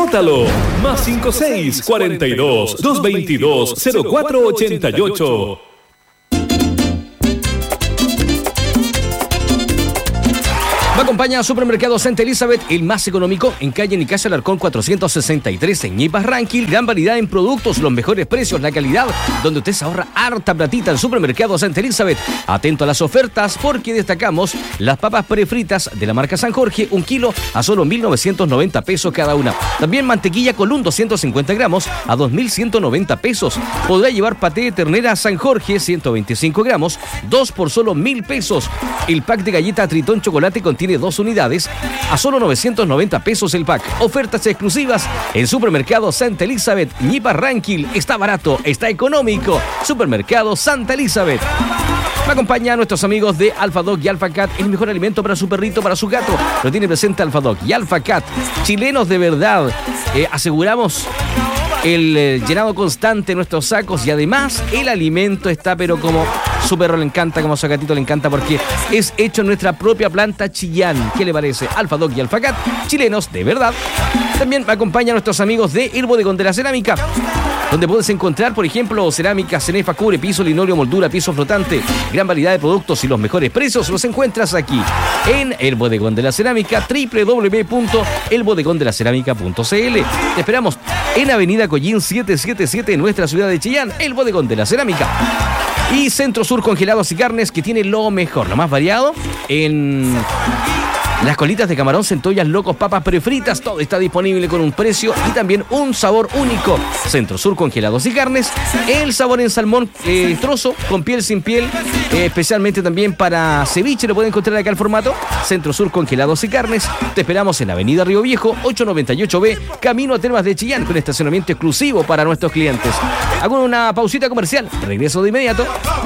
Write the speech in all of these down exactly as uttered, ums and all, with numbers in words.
Anótalo. Más cinco seis, cuarenta y dos, doscientos veintidós, cero cuatro ochenta y ocho. Me acompaña a Supermercado Santa Elizabeth, el más económico, en calle Nicasio Alarcón cuatrocientos sesenta y tres, en Ñipas Ranquil. Gran variedad en productos, los mejores precios, la calidad, donde usted se ahorra harta platita en Supermercado Santa Elizabeth. Atento a las ofertas, porque destacamos las papas prefritas de la marca San Jorge, un kilo a solo mil novecientos noventa pesos cada una. También mantequilla Colún doscientos cincuenta gramos a dos mil ciento noventa pesos. Podrá llevar paté de ternera San Jorge ciento veinticinco gramos, dos por solo mil pesos. El pack de galleta Tritón Chocolate contiene dos unidades a solo novecientos noventa pesos el pack. Ofertas exclusivas en Supermercado Santa Elizabeth, Ñipas Ranquil. Está barato, está económico. Supermercado Santa Elizabeth. Me acompaña a nuestros amigos de Alpha Dog y Alpha Cat, el mejor alimento para su perrito, para su gato. Lo tiene presente Alpha Dog y Alpha Cat, chilenos de verdad. Eh, aseguramos el eh, llenado constante de nuestros sacos, y además el alimento está pero como su perro le encanta, como a su gatito le encanta, porque es hecho en nuestra propia planta Chillán. ¿Qué le parece? Alpha Dog y Alpha Cat, chilenos de verdad. También me acompañan nuestros amigos de El Bodegón de la Cerámica, donde puedes encontrar, por ejemplo, cerámica, cenefa, cubre, piso, linóleo, moldura, piso flotante. Gran variedad de productos y los mejores precios los encuentras aquí en El Bodegón de la Cerámica, doble u doble u doble u punto el bodegón de la cerámica punto c l. Te esperamos en Avenida Collín setecientos setenta y siete en nuestra ciudad de Chillán, El Bodegón de la Cerámica. Y Centro Sur Congelados y Carnes, que tiene lo mejor, lo más variado en las colitas de camarón, centollas, locos, papas prefritas. Todo está disponible con un precio y también un sabor único. Centro Sur Congelados y Carnes, el sabor en salmón eh, trozo, con piel, sin piel, eh, especialmente también para ceviche. Lo pueden encontrar acá el formato. Centro Sur Congelados y Carnes. Te esperamos en Avenida Río Viejo, ochocientos noventa y ocho B, camino a Termas de Chillán, con estacionamiento exclusivo para nuestros clientes. Hago una pausita comercial, regreso de inmediato.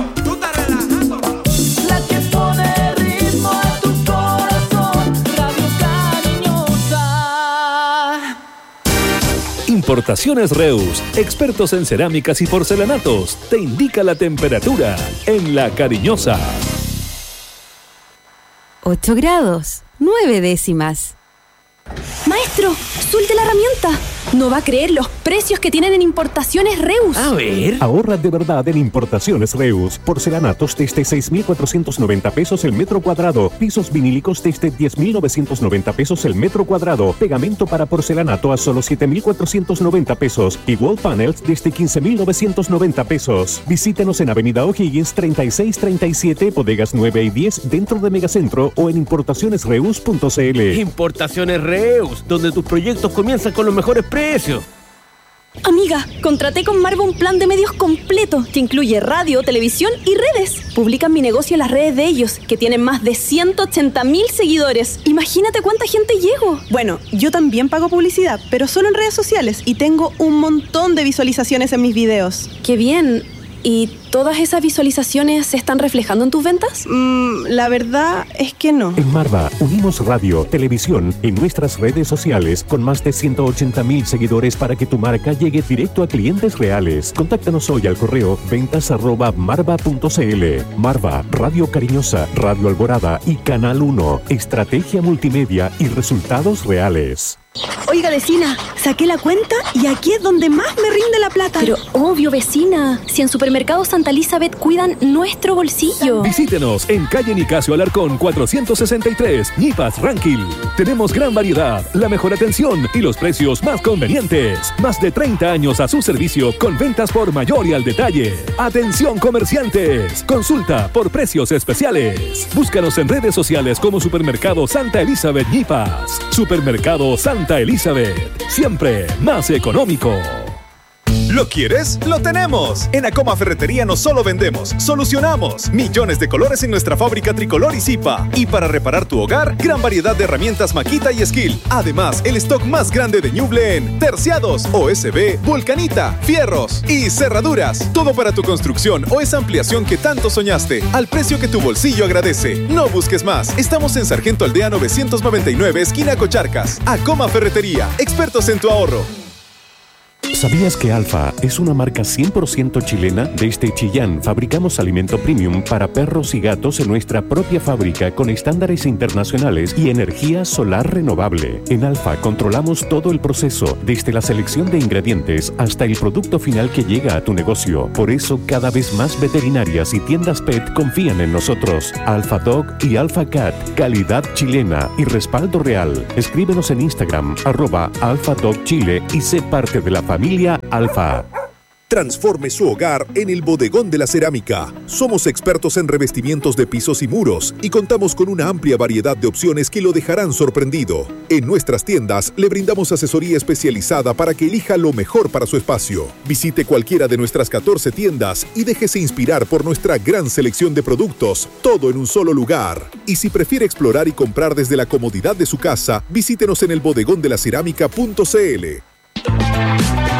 Importaciones Reus, expertos en cerámicas y porcelanatos, te indica la temperatura en La Cariñosa. ocho grados, nueve décimas. Maestro, suelte la herramienta. No va a creer los precios que tienen en Importaciones Reus. A ver. Ahorra de verdad en Importaciones Reus. Porcelanatos desde seis mil cuatrocientos noventa pesos el metro cuadrado. Pisos vinílicos desde diez mil novecientos noventa pesos el metro cuadrado. Pegamento para porcelanato a solo siete mil cuatrocientos noventa pesos. Y wall panels desde quince mil novecientos noventa pesos. Visítenos en Avenida O'Higgins treinta y seis treinta y siete, bodegas nueve y diez dentro de Megacentro, o en importaciones reus punto c l. Importaciones Reus, donde tus proyectos comienzan con los mejores precios. Amiga, contraté con Marva un plan de medios completo que incluye radio, televisión y redes. Publican mi negocio en las redes de ellos, que tienen más de ciento ochenta mil seguidores. Imagínate cuánta gente llego. Bueno, yo también pago publicidad, pero solo en redes sociales, y tengo un montón de visualizaciones en mis videos. ¡Qué bien! ¿Y todas esas visualizaciones se están reflejando en tus ventas? Mm, la verdad es que no. En Marva unimos radio, televisión y nuestras redes sociales con más de ciento ochenta mil seguidores para que tu marca llegue directo a clientes reales. Contáctanos hoy al correo ventas arroba marva punto c l. Marva, Radio Cariñosa, Radio Alborada y Canal uno. Estrategia multimedia y resultados reales. Oiga, vecina, saqué la cuenta y aquí es donde más me rinde la plata. Pero obvio, vecina, si en Supermercado Santa Elizabeth cuidan nuestro bolsillo. Visítenos en calle Nicasio Alarcón cuatrocientos sesenta y tres, Ñipas Ranquil. Tenemos gran variedad, la mejor atención y los precios más convenientes. Más de treinta años a su servicio con ventas por mayor y al detalle. Atención comerciantes, consulta por precios especiales. Búscanos en redes sociales como Supermercado Santa Elizabeth Ñipas. Supermercado Santa Santa Elizabeth, siempre más económico. ¿Lo quieres? ¡Lo tenemos! En Acoma Ferretería no solo vendemos, solucionamos. Millones de colores en nuestra fábrica Tricolor y Zipa. Y para reparar tu hogar, gran variedad de herramientas Makita y Skill. Además, el stock más grande de Ñuble en terciados, O S B, Vulcanita, fierros y cerraduras. Todo para tu construcción o esa ampliación que tanto soñaste, al precio que tu bolsillo agradece. No busques más. Estamos en Sargento Aldea novecientos noventa y nueve, esquina Cocharcas. Acoma Ferretería, expertos en tu ahorro. ¿Sabías que Alfa es una marca cien por ciento chilena? Desde Chillán fabricamos alimento premium para perros y gatos en nuestra propia fábrica con estándares internacionales y energía solar renovable. En Alfa controlamos todo el proceso, desde la selección de ingredientes hasta el producto final que llega a tu negocio. Por eso cada vez más veterinarias y tiendas pet confían en nosotros. Alfa Dog y Alfa Cat, calidad chilena y respaldo real. Escríbenos en Instagram, arroba Alfa Dog Chile y sé parte de la familia Alfa. Transforme su hogar en el Bodegón de la Cerámica. Somos expertos en revestimientos de pisos y muros y contamos con una amplia variedad de opciones que lo dejarán sorprendido. En nuestras tiendas le brindamos asesoría especializada para que elija lo mejor para su espacio. Visite cualquiera de nuestras catorce tiendas y déjese inspirar por nuestra gran selección de productos, todo en un solo lugar. Y si prefiere explorar y comprar desde la comodidad de su casa, visítenos en el bodegón de la cerámica punto c l.